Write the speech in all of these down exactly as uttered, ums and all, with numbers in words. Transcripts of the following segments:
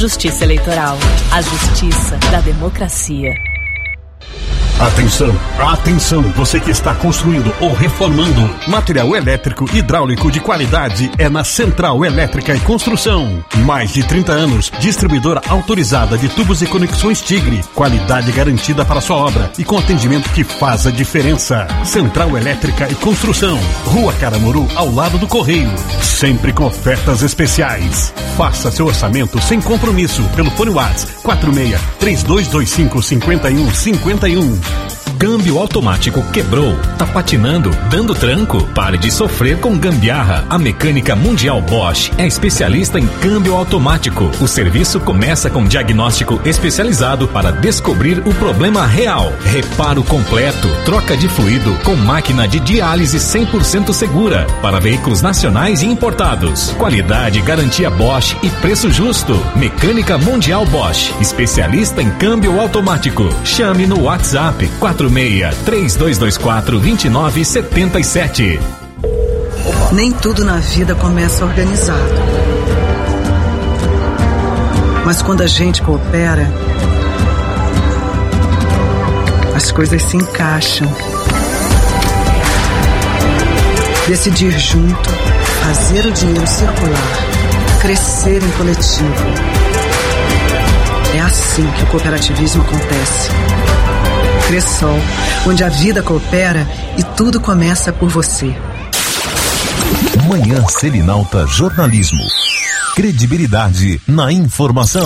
Justiça Eleitoral. A justiça da democracia. Atenção, atenção, você que está construindo ou reformando. Material elétrico hidráulico de qualidade é na Central Elétrica e Construção. Mais de trinta anos, distribuidora autorizada de tubos e conexões Tigre. Qualidade garantida para sua obra e com atendimento que faz a diferença. Central Elétrica e Construção. Rua Caramuru, ao lado do Correio. Sempre com ofertas especiais. Faça seu orçamento sem compromisso pelo fone WhatsApp quatro seis três dois dois cinco cinco um cinco um. Câmbio automático quebrou, tá patinando, dando tranco? Pare de sofrer com gambiarra. A Mecânica Mundial Bosch é especialista em câmbio automático. O serviço começa com diagnóstico especializado para descobrir o problema real. Reparo completo, troca de fluido com máquina de diálise cem por cento segura para veículos nacionais e importados. Qualidade, garantia Bosch e preço justo. Mecânica Mundial Bosch, especialista em câmbio automático. Chame no WhatsApp quatro seis três dois dois quatro dois nove sete sete. Nem tudo na vida começa organizado. Mas quando a gente coopera, as coisas se encaixam. Decidir junto, fazer o dinheiro circular, crescer em coletivo. É assim que o cooperativismo acontece. Cressol, onde a vida coopera e tudo começa por você. Manhã Selinalta Jornalismo. Credibilidade na informação.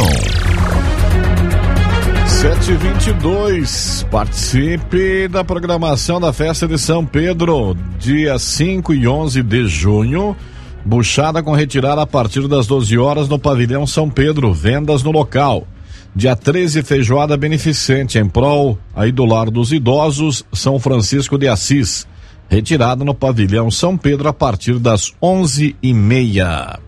sete e vinte e dois. Participe da programação da Festa de São Pedro, dia cinco e onze de junho. Buchada com retirada a partir das doze horas no Pavilhão São Pedro. Vendas no local. Dia treze, feijoada beneficente em prol aí do Lar dos Idosos, São Francisco de Assis. Retirada no Pavilhão São Pedro a partir das onze e meia.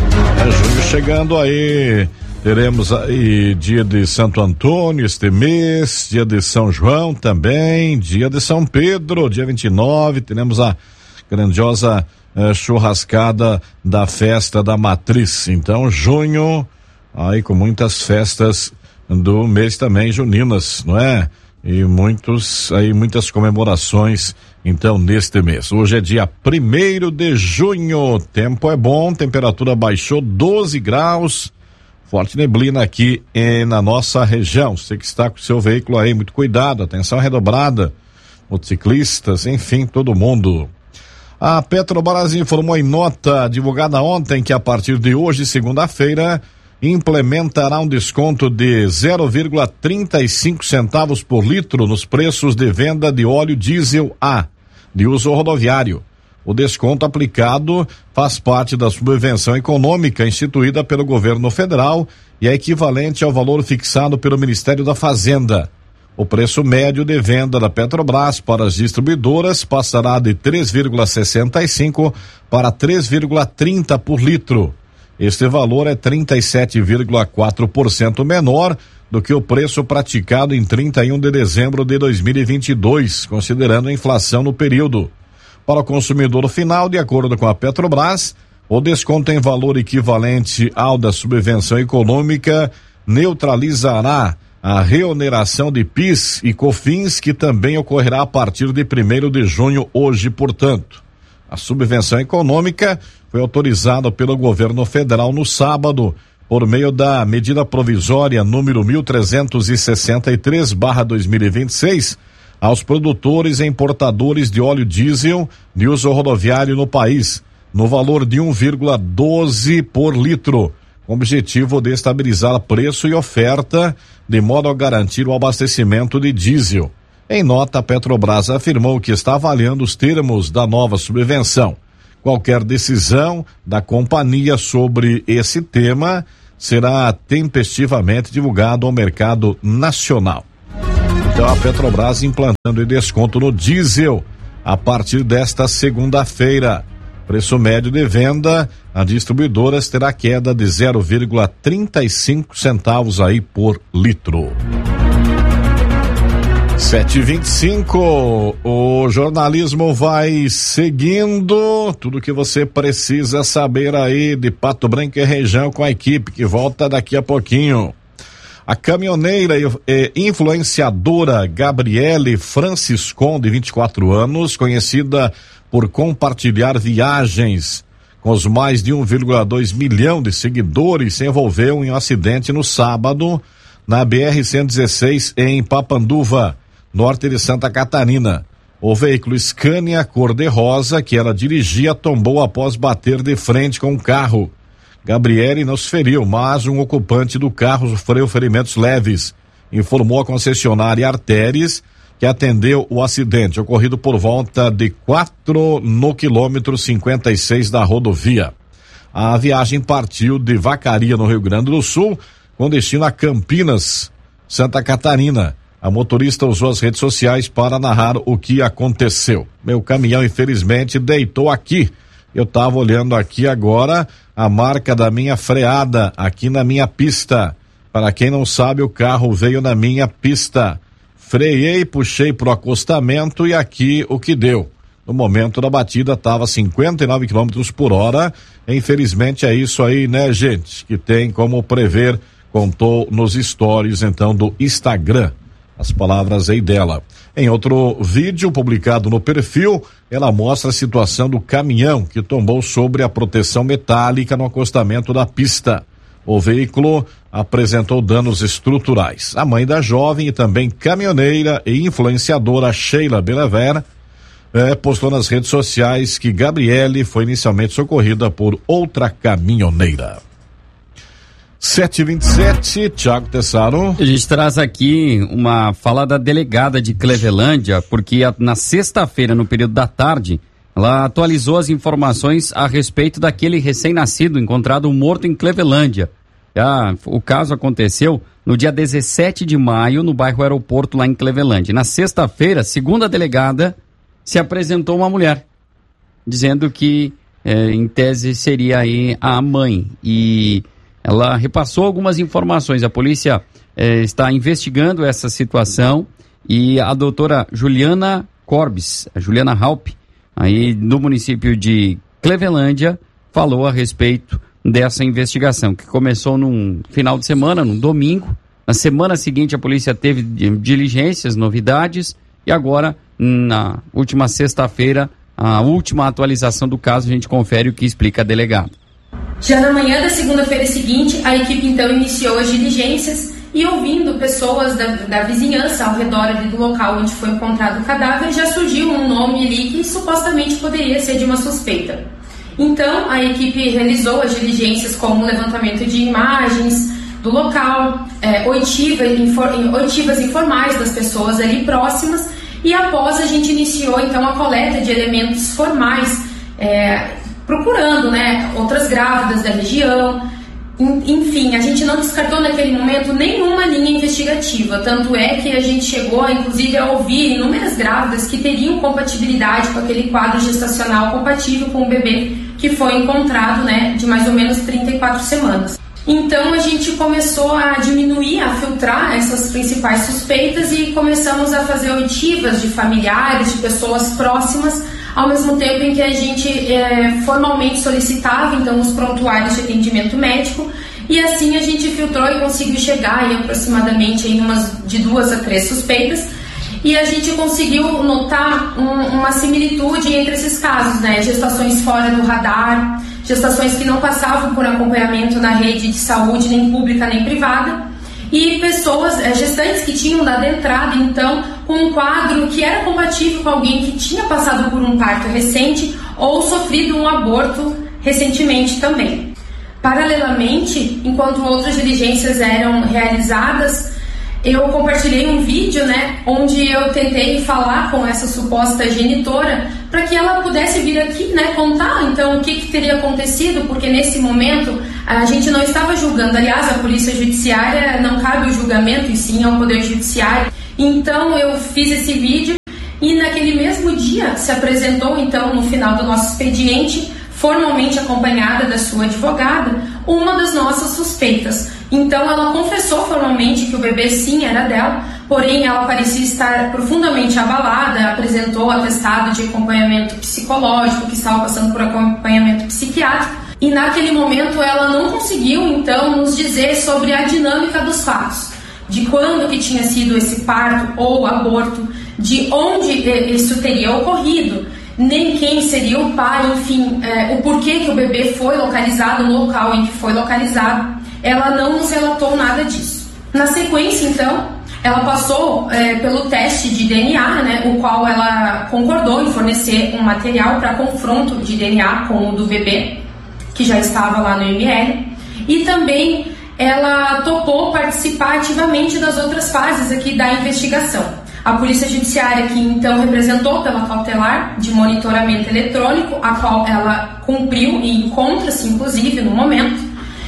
É junho chegando aí. Teremos aí dia de Santo Antônio este mês, dia de São João também, dia de São Pedro, dia vinte e nove, teremos a grandiosa eh, churrascada da Festa da Matriz. Então, junho, aí com muitas festas do mês também juninas, não é? E muitos, aí muitas comemorações, então, neste mês. Hoje é dia primeiro de junho, tempo é bom, temperatura baixou doze graus, forte neblina aqui eh, na nossa região. Você que está com o seu veículo aí, muito cuidado, atenção redobrada, motociclistas, enfim, todo mundo. A Petrobras informou em nota divulgada ontem que a partir de hoje, segunda-feira, implementará um desconto de zero vírgula trinta e cinco centavos por litro nos preços de venda de óleo diesel A, de uso rodoviário. O desconto aplicado faz parte da subvenção econômica instituída pelo governo federal e é equivalente ao valor fixado pelo Ministério da Fazenda. O preço médio de venda da Petrobras para as distribuidoras passará de três vírgula sessenta e cinco para três vírgula trinta por litro. Este valor é trinta e sete vírgula quatro por cento menor do que o preço praticado em trinta e um de dezembro de dois mil e vinte e dois, considerando a inflação no período. Para o consumidor final, de acordo com a Petrobras, o desconto em valor equivalente ao da subvenção econômica neutralizará a reoneração de P I S e COFINS, que também ocorrerá a partir de primeiro de junho, hoje, portanto. A subvenção econômica foi autorizada pelo governo federal no sábado, por meio da medida provisória número mil trezentos e sessenta e três barra dois mil e vinte e seis, aos produtores e importadores de óleo diesel de uso rodoviário no país, no valor de um vírgula doze por litro, com o objetivo de estabilizar preço e oferta, de modo a garantir o abastecimento de diesel. Em nota, a Petrobras afirmou que está avaliando os termos da nova subvenção. Qualquer decisão da companhia sobre esse tema será tempestivamente divulgado ao mercado nacional. Então, a Petrobras implantando desconto no diesel a partir desta segunda-feira. Preço médio de venda a distribuidoras terá queda de zero vírgula trinta e cinco centavos aí por litro. sete e vinte e cinco, o jornalismo vai seguindo tudo que você precisa saber aí de Pato Branco e região com a equipe que volta daqui a pouquinho. A caminhoneira e, e influenciadora Gabriele Franciscon, de vinte e quatro anos, conhecida por compartilhar viagens com os mais de um vírgula dois milhão de seguidores, se envolveu em um acidente no sábado na B R cento e dezesseis em Papanduva, norte de Santa Catarina. O veículo Scania cor-de-rosa que ela dirigia tombou após bater de frente com um carro. Gabriele não se feriu, mas um ocupante do carro sofreu ferimentos leves, informou a concessionária Artéries, que atendeu o acidente ocorrido por volta de quatro no quilômetro cinquenta e seis da rodovia. A viagem partiu de Vacaria, no Rio Grande do Sul, com destino a Campinas, Santa Catarina. A motorista usou as redes sociais para narrar o que aconteceu. Meu caminhão, infelizmente, deitou aqui. Eu estava olhando aqui agora a marca da minha freada aqui na minha pista. Para quem não sabe, o carro veio na minha pista. Freiei, puxei pro acostamento e aqui o que deu. No momento da batida estava cinquenta e nove quilômetros por hora. Infelizmente é isso aí, né, gente? Que tem como prever, contou nos stories então do Instagram. As palavras aí dela. Em outro vídeo publicado no perfil, ela mostra a situação do caminhão que tombou sobre a proteção metálica no acostamento da pista. O veículo apresentou danos estruturais. A mãe da jovem e também caminhoneira e influenciadora Sheila Belever eh, postou nas redes sociais que Gabriele foi inicialmente socorrida por outra caminhoneira. sete e vinte e sete, Thiago Tessaro. A gente traz aqui uma fala da delegada de Clevelândia, porque a, na sexta-feira, no período da tarde, ela atualizou as informações a respeito daquele recém-nascido encontrado morto em Clevelândia. Ah, o caso aconteceu no dia dezessete de maio, no bairro Aeroporto, lá em Clevelândia. Na sexta-feira, segundo a delegada, se apresentou uma mulher, dizendo que, eh, em tese, seria aí a mãe. E ela repassou algumas informações. A polícia eh, está investigando essa situação e a doutora Juliana Corbis, a Juliana Halp, aí do município de Clevelândia, falou a respeito dessa investigação, que começou num final de semana, num domingo. Na semana seguinte a polícia teve diligências, novidades, e agora, na última sexta-feira, a última atualização do caso, a gente confere o que explica a delegada. Já na manhã da segunda-feira seguinte, a equipe então iniciou as diligências e, ouvindo pessoas da, da vizinhança ao redor ali do local onde foi encontrado o cadáver, já surgiu um nome ali que supostamente poderia ser de uma suspeita. Então, a equipe realizou as diligências como levantamento de imagens do local, é, oitiva, infor, oitivas informais das pessoas ali próximas, e após a gente iniciou então a coleta de elementos formais, é, procurando, né, outras grávidas da região. Enfim, a gente não descartou naquele momento nenhuma linha investigativa, tanto é que a gente chegou, inclusive, a ouvir inúmeras grávidas que teriam compatibilidade com aquele quadro gestacional compatível com o bebê que foi encontrado, né, de mais ou menos trinta e quatro semanas. Então a gente começou a diminuir, a filtrar essas principais suspeitas e começamos a fazer oitivas de familiares, de pessoas próximas, ao mesmo tempo em que a gente é, formalmente solicitava então os prontuários de atendimento médico, e assim a gente filtrou e conseguiu chegar em aproximadamente em umas de duas a três suspeitas, e a gente conseguiu notar um, uma similitude entre esses casos, né? Gestações fora do radar, gestações que não passavam por acompanhamento na rede de saúde, nem pública nem privada, e pessoas, é, gestantes que tinham dado entrada, então, com um quadro que era compatível com alguém que tinha passado por um parto recente ou sofrido um aborto recentemente também. Paralelamente, enquanto outras diligências eram realizadas, eu compartilhei um vídeo, né, onde eu tentei falar com essa suposta genitora para que ela pudesse vir aqui, né, contar então o que, que teria acontecido, porque nesse momento a gente não estava julgando. Aliás, a polícia judiciária não cabe o julgamento, e sim ao poder judiciário. Então eu fiz esse vídeo e naquele mesmo dia se apresentou então no final do nosso expediente, formalmente acompanhada da sua advogada, uma das nossas suspeitas. Então ela confessou formalmente que o bebê sim era dela, porém ela parecia estar profundamente abalada, apresentou atestado de acompanhamento psicológico, que estava passando por acompanhamento psiquiátrico, e naquele momento ela não conseguiu então nos dizer sobre a dinâmica dos fatos, de quando que tinha sido esse parto ou aborto, de onde isso teria ocorrido, nem quem seria o pai, enfim, é, o porquê que o bebê foi localizado no local em que foi localizado. Ela não nos relatou nada disso. Na sequência, então, ela passou é, pelo teste de D N A, né, o qual ela concordou em fornecer um material para confronto de D N A com o do bebê, que já estava lá no M L, e também ela topou participar ativamente das outras fases aqui da investigação. A Polícia Judiciária, que então representou pela cautelar de monitoramento eletrônico, a qual ela cumpriu e encontra-se inclusive no momento.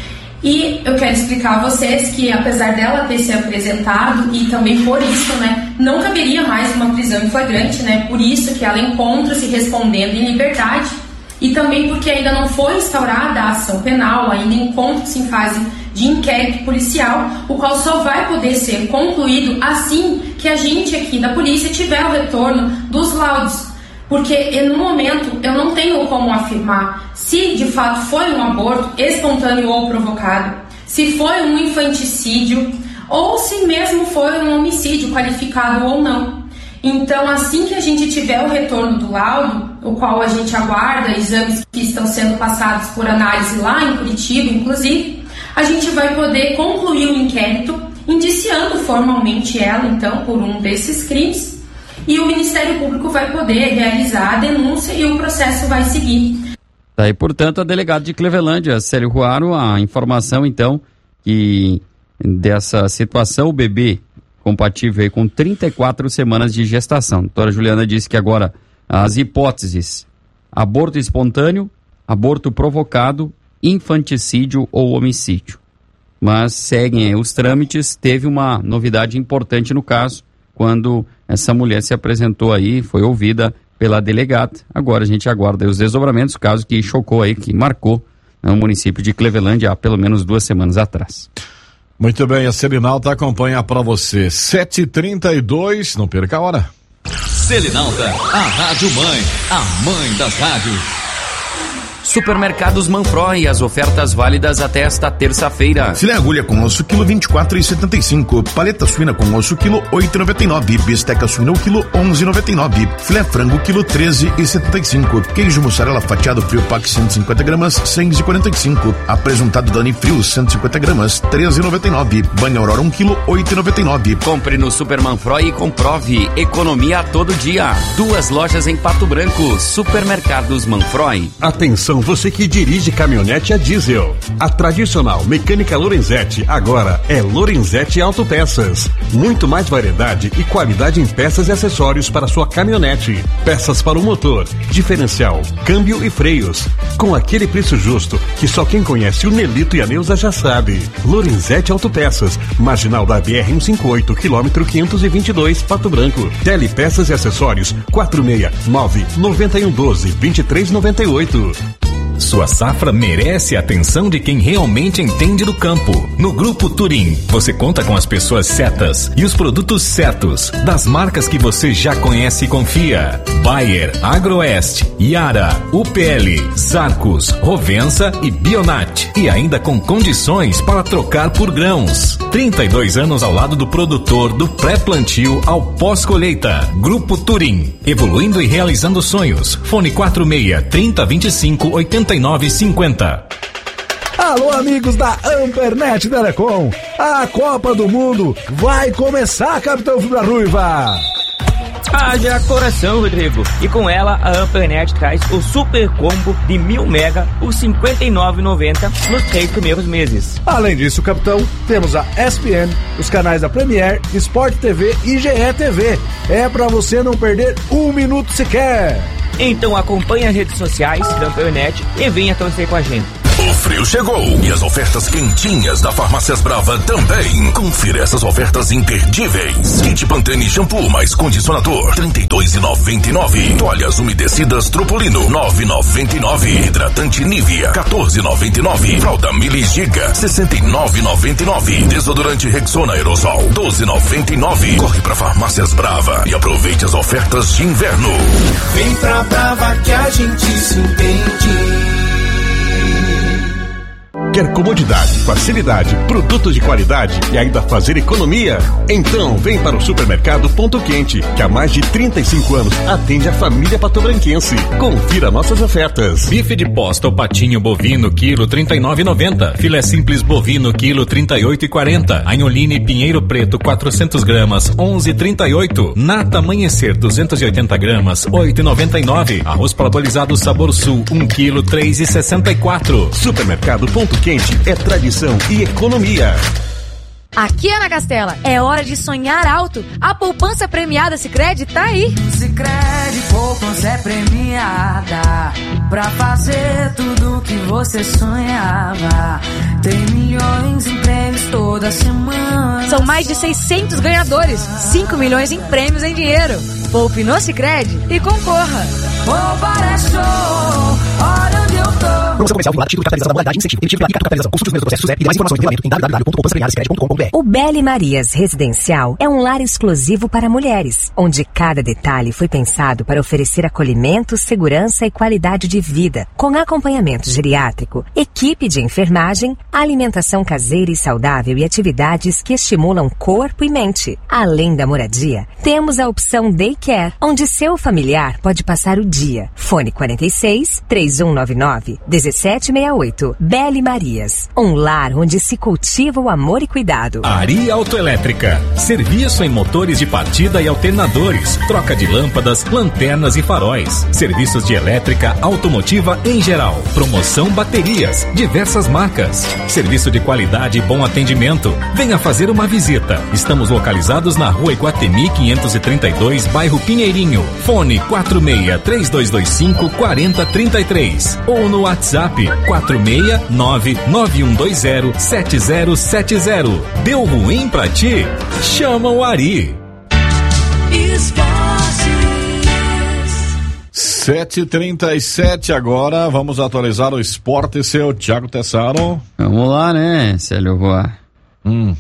E eu quero explicar a vocês que, apesar dela ter se apresentado, e também por isso, né, não caberia mais uma prisão em flagrante, né, por isso que ela encontra-se respondendo em liberdade, e também porque ainda não foi instaurada a ação penal, ainda encontra-se em fase de inquérito policial, o qual só vai poder ser concluído assim que a gente aqui da polícia tiver o retorno dos laudos, porque no momento eu não tenho como afirmar se de fato foi um aborto espontâneo ou provocado, se foi um infanticídio ou se mesmo foi um homicídio qualificado ou não. Então, assim que a gente tiver o retorno do laudo, o qual a gente aguarda, exames que estão sendo passados por análise lá em Curitiba, inclusive, a gente vai poder concluir o inquérito, indiciando formalmente ela, então, por um desses crimes, e o Ministério Público vai poder realizar a denúncia e o processo vai seguir. Daí, portanto, a delegada de Clevelândia, Célio Ruaro, a informação, então, que dessa situação, o bebê compatível aí com trinta e quatro semanas de gestação. A doutora Juliana disse que agora as hipóteses: aborto espontâneo, aborto provocado, infanticídio ou homicídio. Mas seguem os trâmites. Teve uma novidade importante no caso, quando essa mulher se apresentou aí, foi ouvida pela delegada. Agora a gente aguarda os desdobramentos, caso que chocou aí, que marcou, né, o município de Clevelândia há pelo menos duas semanas atrás. Muito bem, a Selinalta acompanha para você. sete e trinta e dois, não perca a hora. Selinalta, a Rádio Mãe, a mãe das rádios. Supermercados Manfroy, as ofertas válidas até esta terça-feira. Filé agulha com osso quilo vinte e quatro reais e setenta e cinco centavos. Paleta suína com osso quilo oito reais e noventa e nove centavos. Bisteca suína o quilo onze reais e noventa e nove centavos. Filé frango quilo treze reais e setenta e cinco centavos. Queijo mussarela fatiado frio pack cento e cinquenta gramas, cem reais e quarenta e cinco centavos. Apresuntado Dani frio cento e cinquenta gramas, treze reais e noventa e nove centavos. Banha Aurora um quilo oito reais e noventa e nove centavos. Compre no Super Manfroy e comprove. Economia todo dia. Duas lojas em Pato Branco. Supermercados Manfroy. Atenção, você que dirige de caminhonete a diesel. A tradicional Mecânica Lorenzetti agora é Lorenzetti Autopeças. Muito mais variedade e qualidade em peças e acessórios para sua caminhonete. Peças para o motor, diferencial, câmbio e freios. Com aquele preço justo que só quem conhece o Nelito e a Neuza já sabe. Lorenzetti Autopeças, marginal da B R cento e cinquenta e oito, quilômetro quinhentos e vinte e dois, Pato Branco. Telepeças e acessórios quatro seis nove, nove um um dois, vinte e três noventa e oito. Sua safra merece a atenção de quem realmente entende do campo. No Grupo Turim, você conta com as pessoas certas e os produtos certos, das marcas que você já conhece e confia. Bayer, Agroeste, Yara, U P L, Zarcos, Rovensa e Bionat. E ainda com condições para trocar por grãos. trinta e dois anos ao lado do produtor, do pré-plantio ao pós-colheita. Grupo Turim, evoluindo e realizando sonhos. Fone quatro seis, trinta, vinte e cinco, oitenta e nove cinquenta. Alô, amigos da Ampernet Telecom, a Copa do Mundo vai começar, Capitão Fibra Ruiva. Haja coração, Rodrigo. E com ela, a Ampernet traz o super combo de mil mega por cinquenta e nove reais e noventa centavos nos três primeiros meses. Além disso, capitão, temos a E S P N, os canais da Premier, Sport T V e G E T V. É pra você não perder um minuto sequer. Então acompanhe as redes sociais da Ampernet e venha torcer com a gente. O frio chegou e as ofertas quentinhas da Farmácias Brava também. Confira essas ofertas imperdíveis. Kit Pantene shampoo mais condicionador, trinta e dois reais e noventa e nove centavos. Toalhas umedecidas Tropolino, nove reais e noventa e nove centavos. Hidratante Nivea, quatorze reais e noventa e nove centavos. Fralda Mili Giga, sessenta e nove reais e noventa e nove centavos. Desodorante Rexona Aerosol, doze reais e noventa e nove centavos. Corre pra Farmácias Brava e aproveite as ofertas de inverno. Vem pra Brava que a gente se entende. Quer comodidade, facilidade, produtos de qualidade e ainda fazer economia? Então vem para o Supermercado Ponto Quente, que há mais de trinta e cinco anos atende a família patobranquense. Confira nossas ofertas. Bife de posta ou patinho bovino, quilo trinta e nove reais e noventa centavos. Filé simples bovino, quilo trinta e oito reais e quarenta centavos. Anholine Pinheiro Preto, quatrocentas gramas, onze reais e trinta e oito centavos. Nata Amanhecer, duzentas e oitenta gramas, oito reais e noventa e nove centavos. Arroz parabolizado Sabor Sul, um quilo, três reais e sessenta e quatro centavos. Supermercado Ponto Quente é tradição e economia. Aqui, Ana Castela, é hora de sonhar alto. A poupança premiada Sicredi tá aí. Sicredi poupança é premiada pra fazer tudo que você sonhava. Tem milhões em prêmios toda semana. São mais de seiscentos ganhadores, cinco milhões em prêmios em dinheiro. Poupe no Sicredi e concorra. Poupar é show, olha onde eu tô. Promoção comercial vinculada, título de capitalização da modalidade, incentivo, emitido pela Liga Capitalização. Consulte os meus processos e demais informações em regulamento em w w w ponto poupança premiada sicredi ponto com ponto b r. O Belle Marias Residencial é um lar exclusivo para mulheres, onde cada detalhe foi pensado para oferecer acolhimento, segurança e qualidade de vida, com acompanhamento geriátrico, equipe de enfermagem, alimentação caseira e saudável e atividades que estimulam corpo e mente. Além da moradia, temos a opção Daycare, onde seu familiar pode passar o dia. Fone quarenta e seis, três um nove nove, um sete seis oito. Belle Marias, um lar onde se cultiva o amor e cuidado. Ari Autoelétrica, serviço em motores de partida e alternadores, troca de lâmpadas, lanternas e faróis, serviços de elétrica automotiva em geral, promoção baterias, diversas marcas, serviço de qualidade e bom atendimento. Venha fazer uma visita. Estamos localizados na Rua Iguatemi quinhentos e trinta e dois, bairro Pinheirinho. Fone quatro seis, três dois dois cinco, quatro zero três três ou no WhatsApp quatro seis nove, nove um dois zero, sete zero sete zero. Deu ruim pra ti? Chama o Ari. sete e trinta e sete agora, vamos atualizar o esporte, seu Thiago Tessaro. Vamos lá, né, Célio Roa? Hum.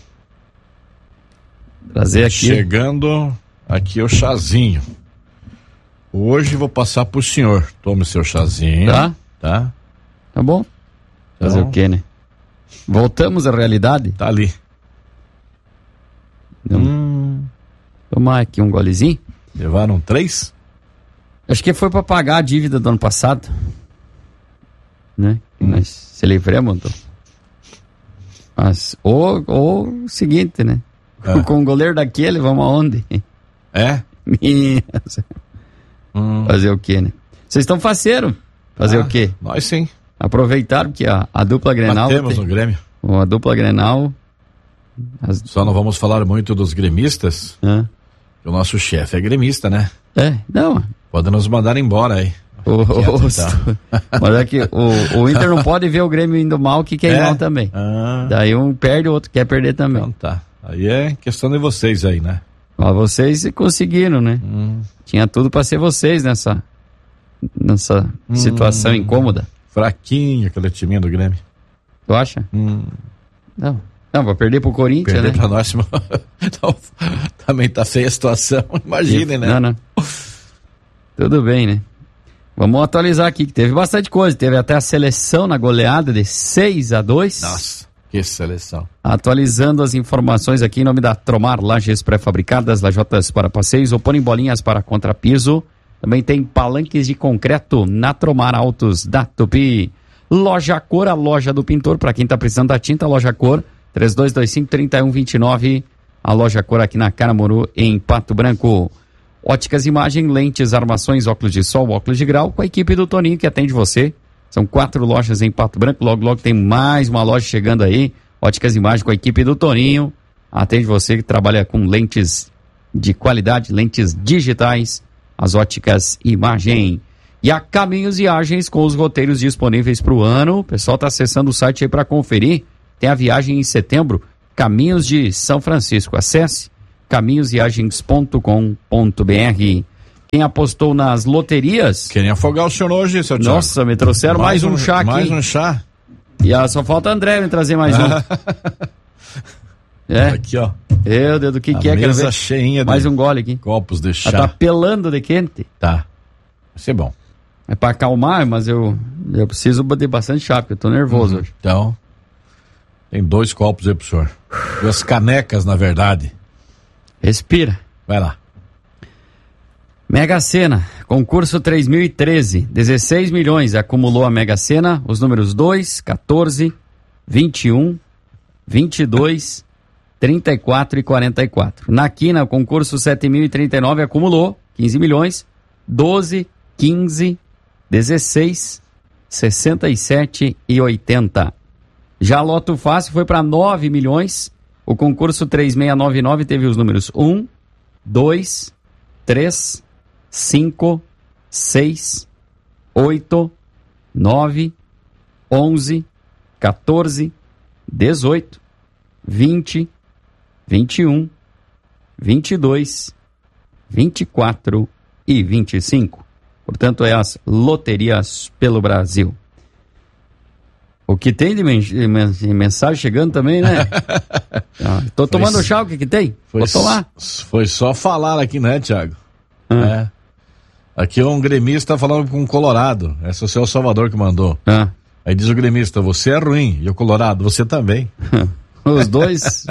Trazer aqui. Chegando aqui o chazinho. Hoje vou passar pro senhor. Tome seu chazinho. Tá? Tá? Tá bom. Fazer então, o quê, né? Voltamos à realidade? Tá ali. Hum. Tomar aqui um golezinho. Levaram três? Acho que foi pra pagar a dívida do ano passado. Né? Que hum. nós se livramos. Então. Mas, ou, ou o seguinte, né? É. Com o goleiro daquele, vamos aonde? É? hum. Fazer o quê, né? Vocês estão faceiro. Fazer ah, o quê? Nós sim. Aproveitaram que a, a dupla Grenal... Batemos no Grêmio. A dupla Grenal... As... Só não vamos falar muito dos gremistas. Ah. O nosso chefe é gremista, né? É, não. Pode nos mandar embora aí. O, o, mas é que o, o Inter não pode ver o Grêmio indo mal que quer ir é? mal também. Ah. Daí um perde, o outro quer perder também. Então tá. Aí é questão de vocês aí, né? Mas vocês conseguiram, né? Hum. Tinha tudo pra ser vocês nessa, nessa hum. situação incômoda. Fraquinho aquele timinho do Grêmio. Tu acha? Hum. Não. Não, vai perder pro Corinthians, perder né? Pra nós, então, também tá feia a situação, imagine, né? Não, não. Tudo bem, né? Vamos atualizar aqui, que teve bastante coisa. Teve até a seleção na goleada de seis a dois. Nossa, que seleção. Atualizando as informações aqui em nome da Tromar, lajes pré-fabricadas, lajotas para passeios, oponem bolinhas para contrapiso. Também tem palanques de concreto na Tromar Autos da Tupi. Loja Cor, a loja do pintor, para quem tá precisando da tinta, Loja Cor, três dois dois cinco, três um dois nove, a Loja Cor aqui na Caramuru, em Pato Branco. Óticas Imagem, lentes, armações, óculos de sol, óculos de grau, com a equipe do Toninho que atende você. São quatro lojas em Pato Branco, logo logo tem mais uma loja chegando aí. Óticas Imagem com a equipe do Toninho, atende você que trabalha com lentes de qualidade, lentes digitais, as Óticas Imagem. E a Caminhos Viagens com os roteiros disponíveis para o ano. O pessoal está acessando o site aí para conferir. Tem a viagem em setembro, Caminhos de São Francisco. Acesse caminhos viagens ponto com ponto b r. Quem apostou nas loterias... Querem afogar o senhor hoje, seu Thiago. Nossa, me trouxeram mais, mais um, um chá aqui. Mais um chá. E ah, só falta André me trazer mais um. É. Aqui, ó. Meu Deus, do que, que é? Mesa cheinha mais de um gole aqui. Copos de chá. Ela tá pelando de quente. Tá. Vai ser bom. É pra acalmar, mas eu, eu preciso de bastante chá, porque eu tô nervoso uhum. hoje. Então, tem dois copos aí pro senhor. Duas canecas, na verdade. Respira. Vai lá. Mega Sena, concurso três mil e treze, dezesseis milhões acumulou a Mega Sena, os números dois, quatorze, vinte e um, vinte e dois, trinta e quatro e quarenta e quatro. Na quina, o concurso sete mil e trinta e nove acumulou quinze milhões, doze, quinze, dezesseis, sessenta e sete e oitenta. Já Loto Fácil foi para nove milhões, o concurso três mil seiscentos e noventa e nove teve os números um, dois, três, cinco, seis, oito, nove, onze, quatorze, dezoito, vinte, vinte e um, vinte e dois, vinte e quatro e vinte e cinco. Portanto, é as loterias pelo Brasil. O que tem de, men- de mensagem chegando também, né? ah, tô tomando foi, chá, o que que tem? Foi, Vou tomar. Foi só falar aqui, né, Thiago? Ah. É. Aqui um gremista falando com um colorado. Esse é o seu Salvador que mandou. Ah. Aí diz o gremista, você é ruim. E o colorado, você também. Os dois.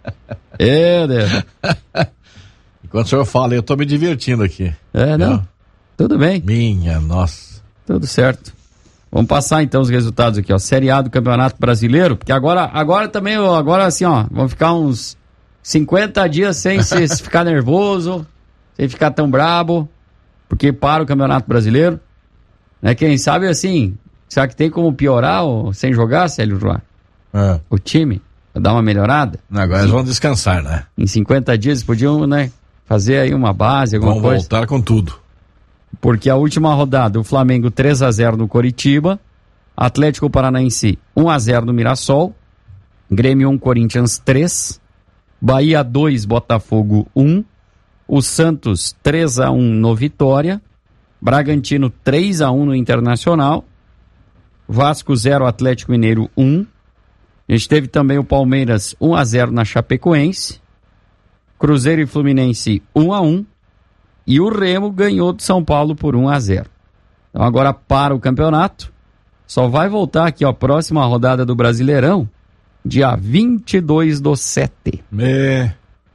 É, Deus. Enquanto o senhor fala, eu tô me divertindo aqui. É, não. É. Tudo bem. Minha nossa. Tudo certo. Vamos passar então os resultados aqui, ó. Série A do Campeonato Brasileiro, porque agora, agora também, agora assim, ó, vamos ficar uns cinquenta dias sem se ficar nervoso, sem ficar tão brabo, porque para o Campeonato Brasileiro, né? Quem sabe assim, será que tem como piorar ou sem jogar, Célio João? É. O time, pra dar uma melhorada? Agora eles vão descansar, né? Em cinquenta dias eles podiam, né, fazer aí uma base, alguma vão coisa. Vão voltar com tudo. Porque a última rodada, o Flamengo três a zero no Coritiba, Atlético Paranaense um a zero no Mirassol, Grêmio um, Corinthians três, Bahia dois, Botafogo um, o Santos três a um no Vitória, Bragantino três a um no Internacional, Vasco zero, Atlético Mineiro um, a gente teve também o Palmeiras um a zero na Chapecoense, Cruzeiro e Fluminense um a um, e o Remo ganhou do São Paulo por um a zero. Então agora para o campeonato. Só vai voltar aqui, ó, próxima rodada do Brasileirão, dia vinte e dois do sete. É.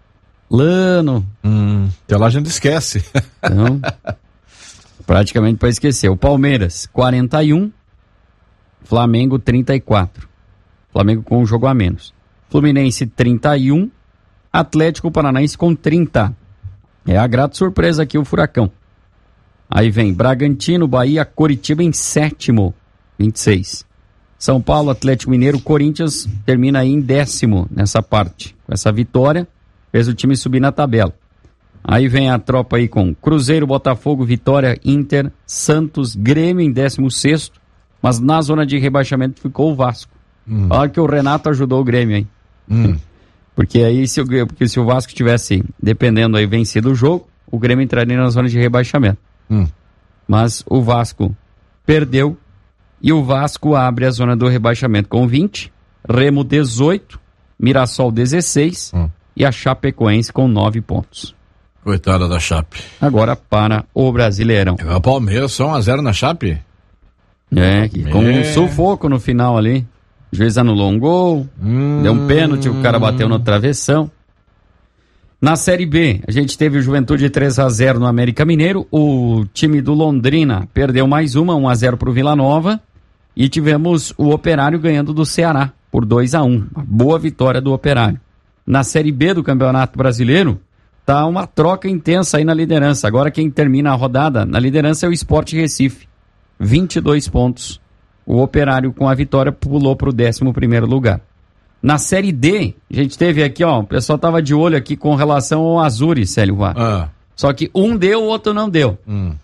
Lano. Hum, até lá a gente esquece. Então, praticamente para esquecer. O Palmeiras, quarenta e um. Flamengo, trinta e quatro. Flamengo com um jogo a menos. Fluminense, trinta e um. Atlético Paranaense com trinta. É a grata surpresa aqui o Furacão. Aí vem Bragantino, Bahia, Coritiba em sétimo, vinte e seis. São Paulo, Atlético Mineiro, Corinthians termina aí em décimo nessa parte. Com essa vitória, fez o time subir na tabela. Aí vem a tropa aí com Cruzeiro, Botafogo, Vitória, Inter, Santos, Grêmio em décimo sexto. Mas na zona de rebaixamento ficou o Vasco. Hum. Olha que o Renato ajudou o Grêmio aí. Hum. Porque aí, se o, porque se o Vasco tivesse, dependendo aí, vencido o jogo, o Grêmio entraria na zona de rebaixamento. Hum. Mas o Vasco perdeu e o Vasco abre a zona do rebaixamento com vinte, Remo dezoito, Mirassol dezesseis hum. e a Chapecoense com nove pontos. Coitada da Chape. Agora para o Brasileirão. O Palmeiras só um a zero na Chape? É, com um sufoco no final ali. O juiz anulou um gol, hum. deu um pênalti, o cara bateu no travessão. Na Série B, a gente teve o Juventude três a zero no América Mineiro, o time do Londrina perdeu mais uma, um a zero para o Vila Nova, e tivemos o Operário ganhando do Ceará por dois a um, uma boa vitória do Operário. Na Série B do Campeonato Brasileiro, tá uma troca intensa aí na liderança. Agora quem termina a rodada na liderança é o Sport Recife, vinte e dois pontos. O Operário, com a vitória, pulou para o décimo primeiro lugar. Na Série D, a gente teve aqui, ó, o pessoal tava de olho aqui com relação ao Azures, Célio Vaz. Ah. Só que um deu, o outro não deu. Hum.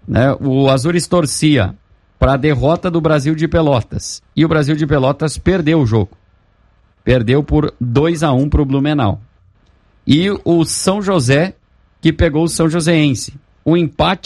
né? O Azures torcia para a derrota do Brasil de Pelotas. E o Brasil de Pelotas perdeu o jogo. Perdeu por dois a um para o Blumenau. E o São José, que pegou o São Joséense. O empate